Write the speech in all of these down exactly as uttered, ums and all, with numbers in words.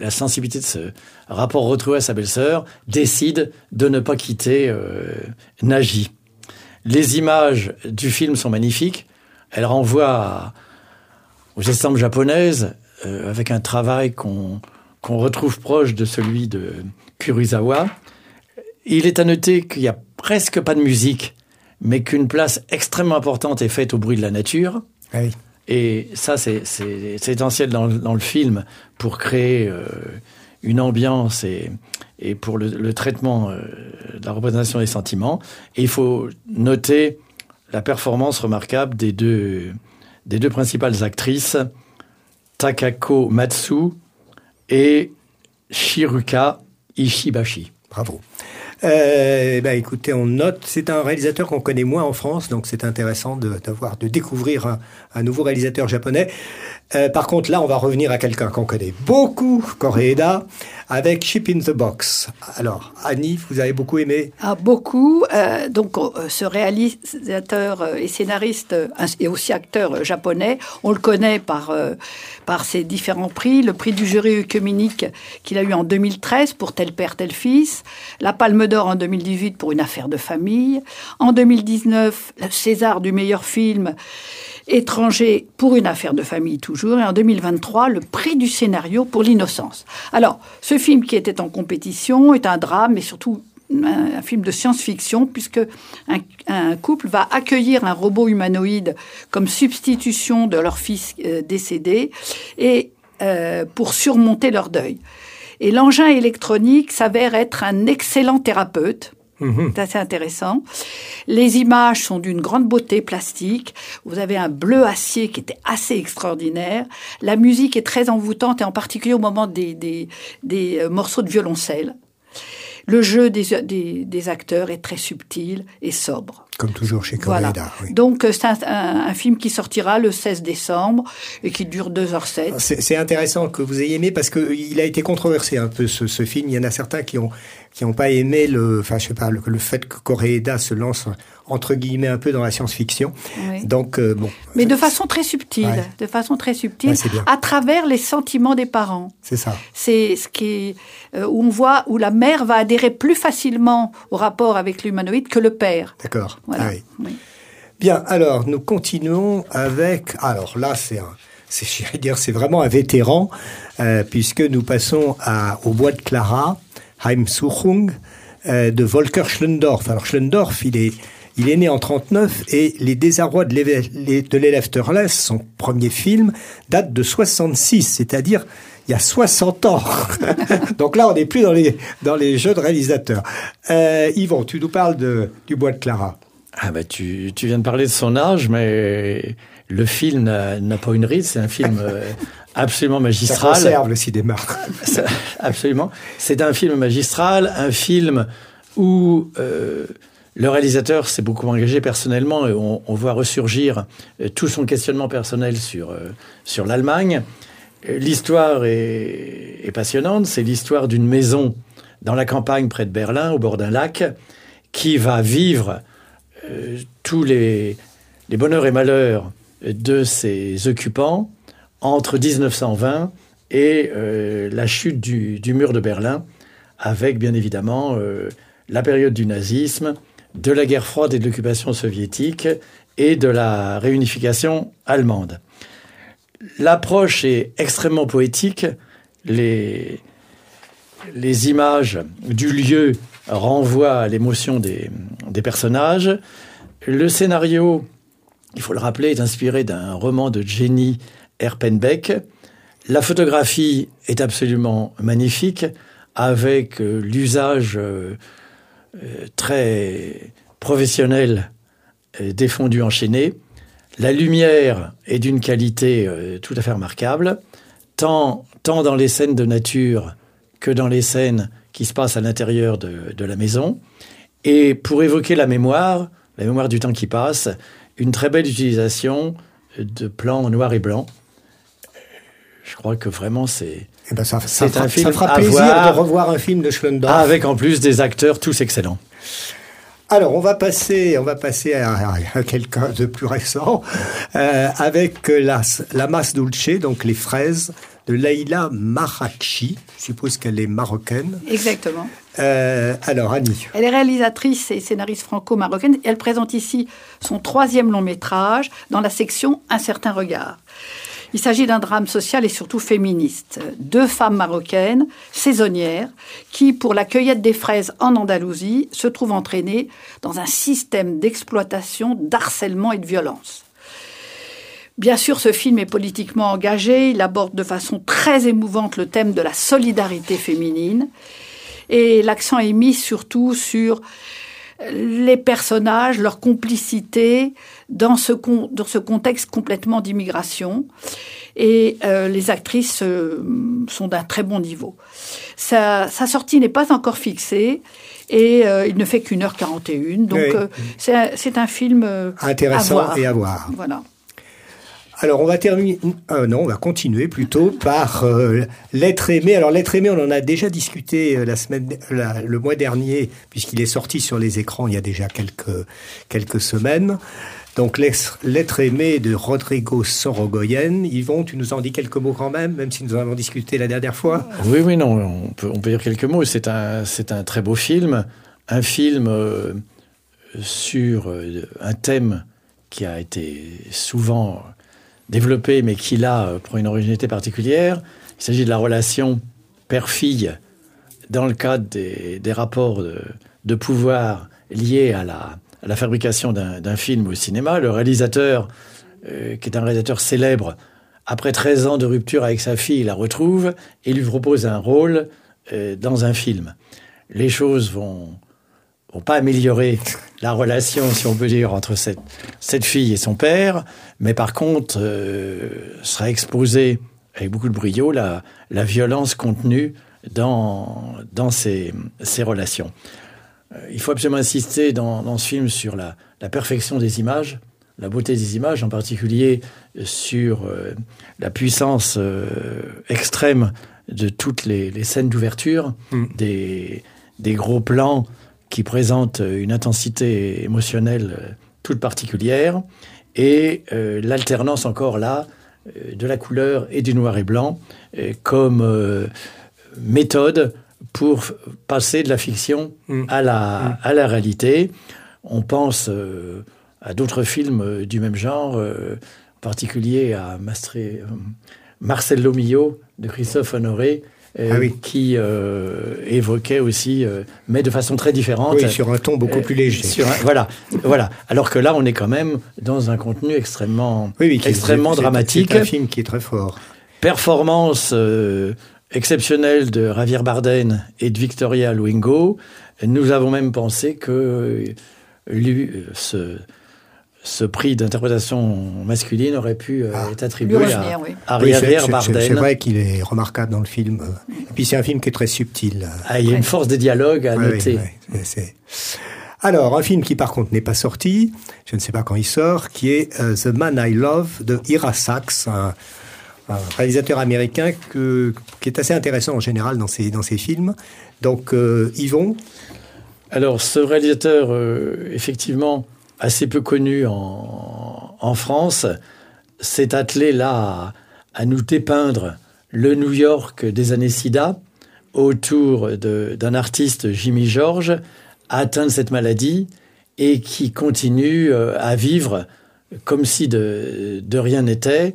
la sensibilité de ce rapport retrouvé à sa belle-sœur, décide de ne pas quitter euh, Nagi. Les images du film sont magnifiques. Elles renvoient à, aux estampes japonaises, euh, avec un travail qu'on, qu'on retrouve proche de celui de Kurosawa. Il est à noter qu'il n'y a presque pas de musique, mais qu'une place extrêmement importante est faite au bruit de la nature. Oui. Et ça, c'est, c'est, c'est essentiel dans, dans le film pour créer euh, une ambiance et, et pour le, le traitement euh, de la représentation des sentiments. Et il faut noter la performance remarquable des deux, des deux principales actrices, Takako Matsu et Shiruka Ishibashi. Bravo. Euh, bah, écoutez, on note. C'est un réalisateur qu'on connaît moins en France, donc c'est intéressant de, d'avoir, de découvrir un, un nouveau réalisateur japonais. Euh, par contre, là, on va revenir à quelqu'un qu'on connaît beaucoup, Koreeda, avec Ship in the Box. Alors, Annie, vous avez beaucoup aimé ? Ah, beaucoup. Euh, donc, euh, ce réalisateur euh, et scénariste euh, et aussi acteur euh, japonais, on le connaît par, euh, par ses différents prix. Le prix du jury œcuménique qu'il a eu en deux mille treize pour Tel père, tel fils. La Palme d'Or en deux mille dix-huit pour Une affaire de famille. En deux mille dix-neuf, le César du meilleur film étranger pour Une affaire de famille toujours. Et en deux mille vingt-trois, le prix du scénario pour L'Innocence. Alors, ce film qui était en compétition est un drame, mais surtout un, un film de science-fiction, puisque un, un couple va accueillir un robot humanoïde comme substitution de leur fils euh, décédé et euh, pour surmonter leur deuil. Et l'engin électronique s'avère être un excellent thérapeute. Mmh. C'est assez intéressant. Les images sont d'une grande beauté plastique. Vous avez un bleu acier qui était assez extraordinaire. La musique est très envoûtante, et en particulier au moment des, des, des morceaux de violoncelle. Le jeu des, des, des acteurs est très subtil et sobre. Comme toujours chez Koreeda. Voilà. Oui. Donc, c'est un, un, un film qui sortira le seize décembre et qui dure deux heures sept. C'est, c'est intéressant que vous ayez aimé parce qu'il a été controversé un peu ce, ce film. Il y en a certains qui ont qui n'ont pas aimé le, enfin je sais pas, le, le fait que Koreeda se lance entre guillemets un peu dans la science-fiction. Oui. Donc euh, bon. Mais de façon très subtile, ouais. de façon très subtile, ouais, à travers les sentiments des parents. C'est ça. C'est ce qui est, euh, où on voit où la mère va adhérer plus facilement au rapport avec l'humanoïde que le père. D'accord. Voilà. Ah oui. Oui. Bien. Alors nous continuons avec. Alors là c'est un. C'est, je vais dire, c'est vraiment un vétéran euh, puisque nous passons à au bois de Clara. Heimsuchung euh, de Volker Schlendorf. Alors Schlendorf, il est, il est né en trente-neuf et Les Désarrois de l'élève, de l'élève Turles, son premier film, date de soixante-six, c'est-à-dire il y a soixante ans. Donc là, on n'est plus dans les, dans les jeux de réalisateurs. Euh, Yvon, tu nous parles de, du Bois de Clara. Ah bah tu, tu viens de parler de son âge, mais le film n'a, n'a pas une ride, c'est un film... Euh, absolument magistral. Ça conserve le cinéma. Absolument. C'est un film magistral, un film où euh, le réalisateur s'est beaucoup engagé personnellement et on, on voit ressurgir euh, tout son questionnement personnel sur, euh, sur l'Allemagne. L'histoire est, est passionnante. C'est l'histoire d'une maison dans la campagne près de Berlin, au bord d'un lac, qui va vivre euh, tous les, les bonheurs et malheurs de ses occupants entre dix-neuf cent vingt et euh, la chute du, du mur de Berlin, avec bien évidemment euh, la période du nazisme, de la guerre froide et de l'occupation soviétique et de la réunification allemande. L'approche est extrêmement poétique. Les, les images du lieu renvoient à l'émotion des, des personnages. Le scénario, il faut le rappeler, est inspiré d'un roman de Jenny Erpenbeck. La photographie est absolument magnifique, avec euh, l'usage euh, euh, très professionnel euh, des fondus enchaînés. La lumière est d'une qualité euh, tout à fait remarquable, tant, tant dans les scènes de nature que dans les scènes qui se passent à l'intérieur de, de la maison. Et pour évoquer la mémoire, la mémoire du temps qui passe, une très belle utilisation de plans en noir et blanc. Je crois que vraiment, c'est, eh ben ça, ça c'est fera, un film ça fera à plaisir voir, de revoir un film de Schlendorf. avec en plus des acteurs tous excellents. Alors, on va passer, on va passer à, à quelqu'un de plus récent, euh, avec la, la Masse Dulce, donc les fraises de Leïla Marakchi. Je suppose qu'elle est marocaine. Exactement. Euh, alors, Annie. Elle est réalisatrice et scénariste franco-marocaine. Elle présente ici son troisième long métrage dans la section Un certain regard. Il s'agit d'un drame social et surtout féministe. Deux femmes marocaines, saisonnières, qui, pour la cueillette des fraises en Andalousie, se trouvent entraînées dans un système d'exploitation, d'harcèlement et de violence. Bien sûr, ce film est politiquement engagé. Il aborde de façon très émouvante le thème de la solidarité féminine. Et l'accent est mis surtout sur les personnages, leur complicité dans ce, con, dans ce contexte complètement d'immigration. Et euh, les actrices euh, sont d'un très bon niveau. Sa, sa sortie n'est pas encore fixée et euh, il ne fait qu'une heure quarante et une. Donc oui. euh, c'est, un, c'est un film euh, intéressant à voir. et à voir. Voilà. Alors, on va terminer, euh, non, on va continuer plutôt par euh, L'être aimé. Alors, L'être aimé, on en a déjà discuté euh, la semaine, la, le mois dernier, puisqu'il est sorti sur les écrans il y a déjà quelques, quelques semaines. Donc, L'être aimé de Rodrigo Sorogoyen. Yvon, tu nous en dis quelques mots quand même, même si nous en avons discuté la dernière fois. Oui, oui, non, on peut, on peut dire quelques mots. C'est un, c'est un très beau film. Un film euh, sur euh, un thème qui a été souvent développé, mais qui là prend une originalité particulière. Il s'agit de la relation père-fille dans le cadre des, des rapports de, de pouvoir liés à la, à la fabrication d'un, d'un film au cinéma. Le réalisateur, euh, qui est un réalisateur célèbre, après treize ans de rupture avec sa fille, la retrouve et lui propose un rôle euh, dans un film. Les choses vont... vont pas améliorer la relation, si on peut dire, entre cette, cette fille et son père, mais par contre, euh, sera exposée avec beaucoup de brio la, la violence contenue dans, dans ces, ces relations. Euh, il faut absolument insister dans, dans ce film sur la, la perfection des images, la beauté des images, en particulier sur euh, la puissance euh, extrême de toutes les, les scènes d'ouverture, mmh. des, des gros plans qui présente une intensité émotionnelle toute particulière, et euh, l'alternance encore là euh, de la couleur et du noir et blanc euh, comme euh, méthode pour passer de la fiction mmh. à, la, mmh. à la réalité. On pense euh, à d'autres films du même genre, euh, en particulier à Mastré, euh, Marcello Mio de Christophe Honoré, Euh, ah oui. qui euh, évoquait aussi, euh, mais de façon très différente. Oui, sur un ton beaucoup euh, plus léger. Sur un, voilà, voilà. Alors que là, on est quand même dans un contenu extrêmement, oui, oui, extrêmement c'est, dramatique. C'est un film qui est très fort. Performance euh, exceptionnelle de Javier Bardem et de Victoria Luengo. Nous avons même pensé que lui, ce... ce prix d'interprétation masculine aurait pu euh, ah, être attribué revenir, à, oui. à oui, Javier c'est, Bardem. C'est, c'est vrai qu'il est remarquable dans le film. Et puis c'est un film qui est très subtil. Ah, il y a ouais. une force de dialogue à ouais, noter. Ouais, ouais, c'est... Alors, un film qui par contre n'est pas sorti, je ne sais pas quand il sort, qui est uh, The Man I Love de Ira Sachs, un, un réalisateur américain que, qui est assez intéressant en général dans ses, dans ses films. Donc, euh, Yvon. Alors, ce réalisateur, euh, effectivement, assez peu connu en, en France, s'est attelé là à, à nous dépeindre le New York des années SIDA autour de, d'un artiste, Jimmy George, atteint de cette maladie et qui continue à vivre comme si de, de rien n'était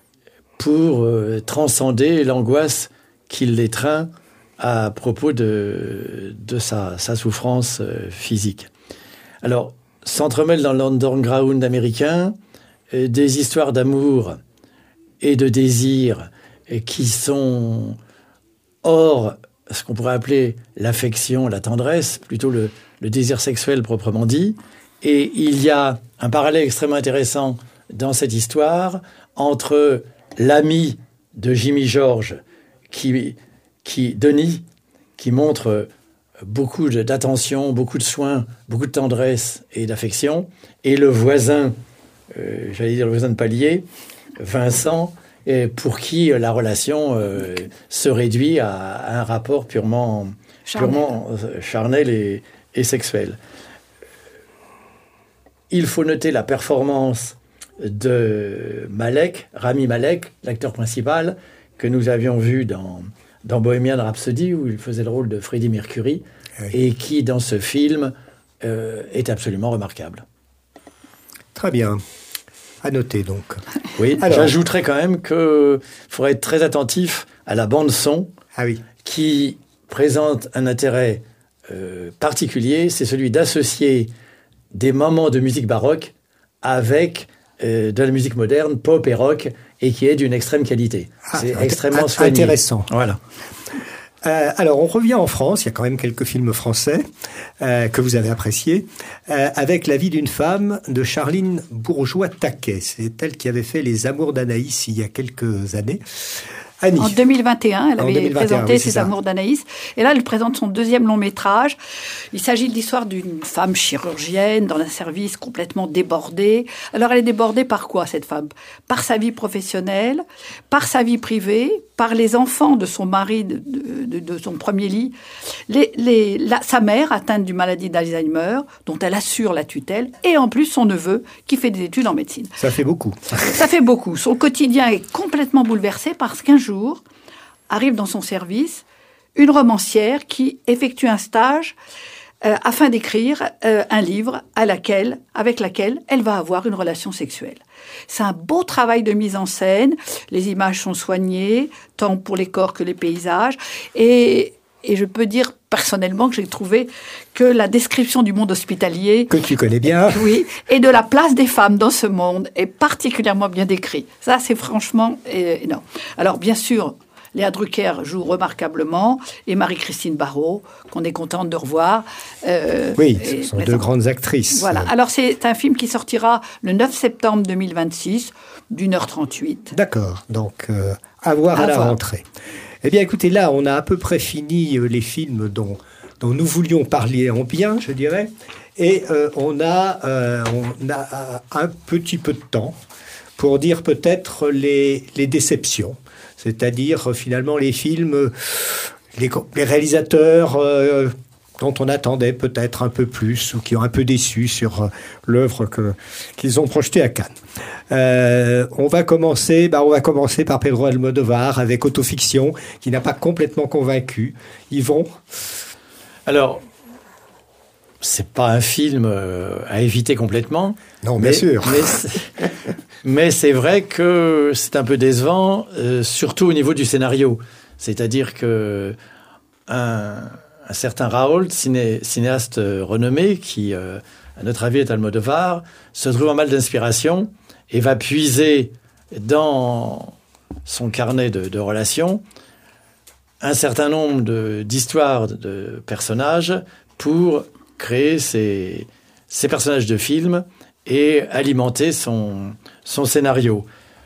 pour euh, transcender l'angoisse qui l'étreint à propos de, de sa, sa souffrance euh, physique. Alors, s'entremêlent dans l'underground américain euh, des histoires d'amour et de désir euh, qui sont hors ce qu'on pourrait appeler l'affection, la tendresse, plutôt le, le désir sexuel proprement dit. Et il y a un parallèle extrêmement intéressant dans cette histoire entre l'ami de Jimmy George, qui, qui, Denis, qui montre beaucoup d'attention, beaucoup de soins, beaucoup de tendresse et d'affection, et le voisin, euh, j'allais dire le voisin de palier, Vincent, et pour qui la relation euh, se réduit à, à un rapport purement charnel, purement charnel et, et sexuel. Il faut noter la performance de Malek, Rami Malek, l'acteur principal, que nous avions vu dans, dans Bohemian Rhapsody, où il faisait le rôle de Freddie Mercury, oui. et qui, dans ce film, euh, est absolument remarquable. Très bien. À noter, donc. Oui, alors, j'ajouterais quand même qu'il faudrait être très attentif à la bande-son, ah oui. qui présente un intérêt euh, particulier, c'est celui d'associer des moments de musique baroque avec euh, de la musique moderne, pop et rock, et qui est d'une extrême qualité. Ah, c'est int- extrêmement int- soigné. Intéressant. Voilà. Euh, alors, on revient en France, il y a quand même quelques films français euh, que vous avez appréciés, euh, avec La vie d'une femme de Charline Bourgeois-Taquet. C'est elle qui avait fait Les Amours d'Anaïs il y a quelques années. Annie. En deux mille vingt et un, elle En avait deux mille vingt et un, présenté oui, Ses ça. Amours d'Anaïs. Et là, elle présente son deuxième long métrage. Il s'agit de l'histoire d'une femme chirurgienne dans un service complètement débordé. Alors, elle est débordée par quoi, cette femme ? Par sa vie professionnelle, par sa vie privée, par les enfants de son mari, de, de, de son premier lit, les, les, la, sa mère atteinte d'une maladie d'Alzheimer, dont elle assure la tutelle, et en plus son neveu qui fait des études en médecine. Ça fait beaucoup. Ça fait beaucoup. Son quotidien est complètement bouleversé parce qu'un jour, arrive dans son service une romancière qui effectue un stage euh, afin d'écrire euh, un livre à laquelle, avec laquelle elle va avoir une relation sexuelle. C'est un beau travail de mise en scène. Les images sont soignées, tant pour les corps que les paysages. Et, et je peux dire personnellement que j'ai trouvé que la description du monde hospitalier... Que tu connais bien. Oui, et de la place des femmes dans ce monde est particulièrement bien décrit. Ça, c'est franchement énorme. Alors, bien sûr... Léa Drucker joue remarquablement et Marie-Christine Barrault, qu'on est contente de revoir. Euh, oui, ce sont deux grandes actrices. Voilà. Alors, c'est un film qui sortira le neuf septembre deux mille vingt-six, d'une heure trente-huit. D'accord. Donc, euh, à voir à, à la voir. rentrée. Eh bien, écoutez, là, on a à peu près fini euh, les films dont, dont nous voulions parler en bien, je dirais. Et euh, on, a, euh, on a un petit peu de temps pour dire peut-être les, les déceptions. C'est-à-dire, finalement, les films, les, les réalisateurs euh, dont on attendait peut-être un peu plus ou qui ont un peu déçu sur euh, l'œuvre que, qu'ils ont projetée à Cannes. Euh, on va commencer, bah, on va commencer par Pedro Almodovar avec Autofiction, qui n'a pas complètement convaincu. Yvon ? Alors, c'est pas un film euh, à éviter complètement. Non, mais, bien sûr. Mais c'est, mais c'est vrai que c'est un peu décevant, euh, surtout au niveau du scénario. C'est-à-dire que un, un certain Raoult, ciné, cinéaste renommé, qui, euh, à notre avis, est Almodovar, se trouve en mal d'inspiration et va puiser dans son carnet de, de relations un certain nombre de, d'histoires de, de personnages pour créer ces, ces personnages de films et alimenter son, son scénario.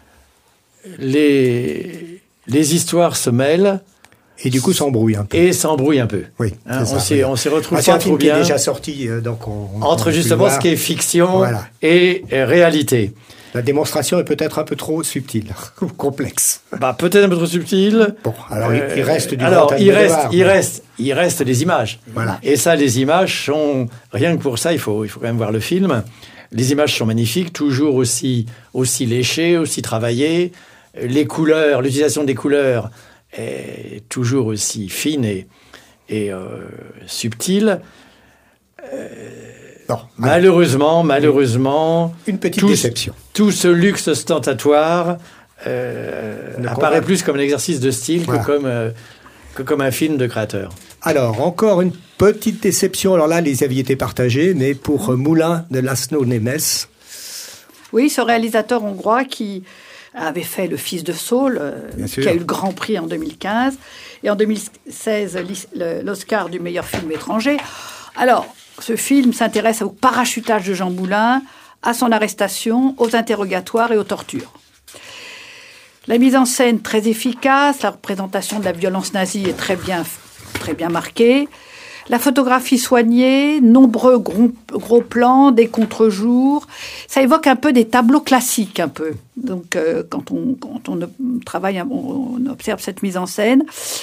Les, les histoires se mêlent. Et du coup, s'embrouillent un peu. Et s'embrouillent un peu. Oui, hein, ça, on, s'y, oui. on s'y retrouve ah, pas trop bien. C'est un film qui est déjà sorti, donc on, on entre justement ce qui est fiction voilà. et, et réalité. La démonstration est peut-être un peu trop subtile, ou complexe. Bah, peut-être un peu trop subtile. Bon, alors euh, il reste du alors, grand il reste, devoir, il mais... reste, il reste les images. Voilà. Et ça, les images sont rien que pour ça, il faut, il faut quand même voir le film. Les images sont magnifiques, toujours aussi, aussi léchées, aussi travaillées. Les couleurs, l'utilisation des couleurs est toujours aussi fine et, et euh, subtile. Euh, Non, malheureusement, malheureusement, une petite tout, déception. Tout ce luxe ostentatoire euh, apparaît plus comme un exercice de style voilà. que, comme, euh, que comme un film de créateur. Alors, encore une petite déception. Alors là, les avis étaient partagés, mais pour euh, Moulin de Laszlo Nemes. Oui, ce réalisateur hongrois qui avait fait Le Fils de Saul, euh, qui a eu le Grand Prix en deux mille quinze, et en deux mille seize, l'Oscar du meilleur film étranger. Alors, ce film s'intéresse au parachutage de Jean Moulin, à son arrestation, aux interrogatoires et aux tortures. La mise en scène très efficace, la représentation de la violence nazie est très bien, très bien marquée. La photographie soignée, nombreux gros, gros plans, des contre-jours. Ça évoque un peu des tableaux classiques, un peu. Donc, euh, quand, on, quand on travaille, on, on observe cette mise en scène.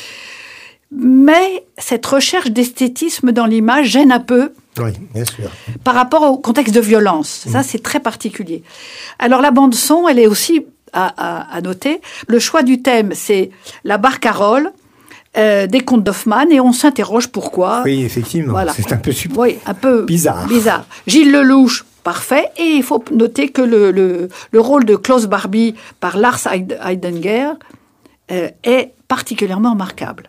Mais cette recherche d'esthétisme dans l'image gêne un peu. Oui, bien sûr. Par rapport au contexte de violence. Ça, mmh. c'est très particulier. Alors, la bande-son, elle est aussi à, à, à noter. Le choix du thème, c'est la barcarolle, euh, des contes d'Hoffmann, et on s'interroge pourquoi. Oui, effectivement, voilà. C'est un peu, super... oui, un peu bizarre. bizarre. Gilles Lelouch, parfait. Et il faut noter que le, le, le rôle de Klaus Barbie par Lars Heidinger euh, est particulièrement remarquable.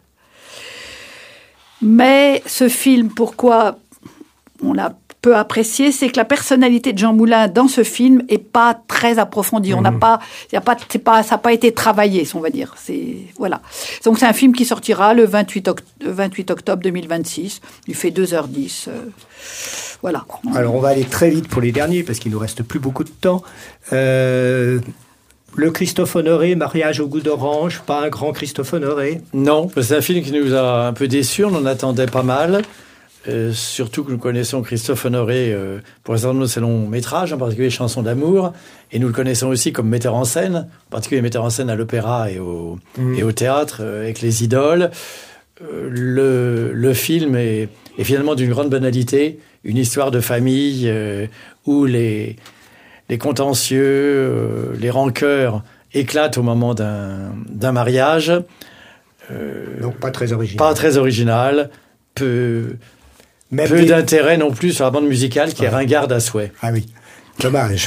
Mais ce film, pourquoi on l'a peu apprécié, c'est que la personnalité de Jean Moulin dans ce film est pas très approfondie. Mmh. On n'a pas, y a pas, c'est pas, ça n'a pas été travaillé, on va dire. C'est voilà. Donc c'est un film qui sortira le vingt-huit octobre deux mille vingt-six. Il fait deux heures dix. Euh, voilà. Alors on va aller très vite pour les derniers parce qu'il nous reste plus beaucoup de temps. Euh, le Christophe Honoré, Mariage au goût d'orange, pas un grand Christophe Honoré. Non, c'est un film qui nous a un peu déçus. On en attendait pas mal. Euh, surtout que nous connaissons Christophe Honoré euh, pour un certain nombre de ses longs métrages, en particulier Chansons d'amour, et nous le connaissons aussi comme metteur en scène, en particulier metteur en scène à l'opéra et au, mmh. et au théâtre, euh, avec Les Idoles. Euh, le, le film est, est finalement d'une grande banalité, une histoire de famille euh, où les, les contentieux, euh, les rancœurs éclatent au moment d'un, d'un mariage. Euh, Donc pas très original. Pas très original, peu... Même Peu des... d'intérêt non plus sur la bande musicale qui ah. est ringarde à souhait. Ah oui, dommage.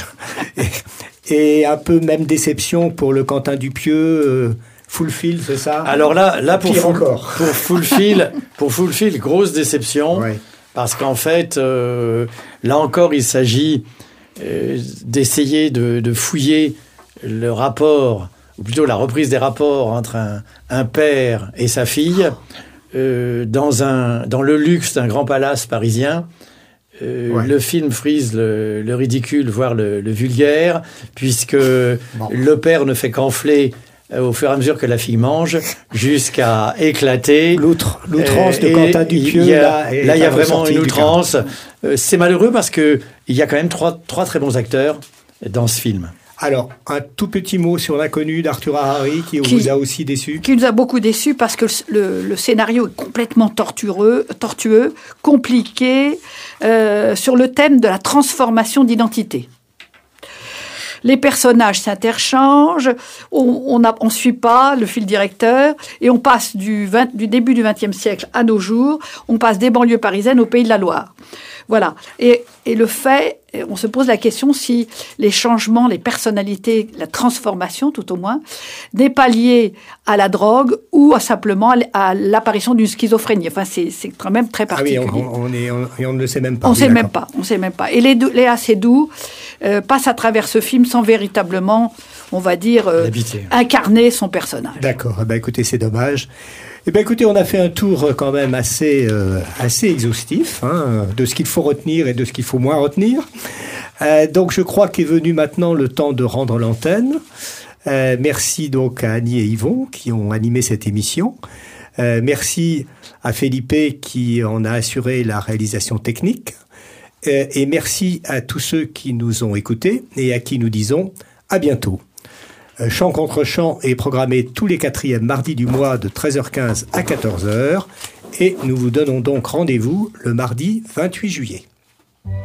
et, et un peu même déception pour le Quentin Dupieux, euh, Fulfil, c'est ça? Alors là, là pour, Pire full, encore. pour Fulfil, pour Fulfil, grosse déception, ouais. Parce qu'en fait, euh, là encore, il s'agit euh, d'essayer de, de fouiller le rapport, ou plutôt la reprise des rapports entre un, un père et sa fille. Euh, dans, un, dans le luxe d'un grand palace parisien. Euh, ouais. Le film frise le, le ridicule, voire le, le vulgaire, puisque bon. le père ne fait qu'enfler euh, au fur et à mesure que la fille mange, jusqu'à éclater. L'outre, l'outrance euh, de Quentin Dupieux. Y a, là, il y a vraiment une outrance. Euh, c'est malheureux parce qu'il y a quand même trois, trois très bons acteurs dans ce film. Alors, un tout petit mot sur l'inconnu d'Arthur Harari, qui, qui vous a aussi déçu. Qui nous a beaucoup déçus parce que le, le scénario est complètement tortueux, tortueux compliqué, euh, sur le thème de la transformation d'identité. Les personnages s'interchangent, on ne on suit pas le fil directeur, et on passe du, vingt, du début du vingtième siècle à nos jours, on passe des banlieues parisiennes au Pays de la Loire. Voilà. Et, et le fait, on se pose la question si les changements, les personnalités, la transformation tout au moins, n'est pas lié à la drogue ou à simplement à l'apparition d'une schizophrénie. Enfin, c'est, c'est quand même très particulier. Ah oui, on, on, est, on, on ne le sait même pas. On ne oui, sait même pas. On sait même pas. Et Léa Seydoux euh, passe à travers ce film sans véritablement, on va dire, euh, incarner son personnage. D'accord. Ben, écoutez, c'est dommage. Eh bien, écoutez, on a fait un tour quand même assez, euh, assez exhaustif hein, de ce qu'il faut retenir et de ce qu'il faut moins retenir. Euh, donc, je crois qu'est venu maintenant le temps de rendre l'antenne. Euh, merci donc à Annie et Yvon qui ont animé cette émission. Euh, merci à Felipe qui en a assuré la réalisation technique. Euh, et merci à tous ceux qui nous ont écoutés et à qui nous disons à bientôt. Chant contre chant est programmé tous les quatrièmes mardis du mois de treize heures quinze à quatorze heures et nous vous donnons donc rendez-vous le mardi vingt-huit juillet.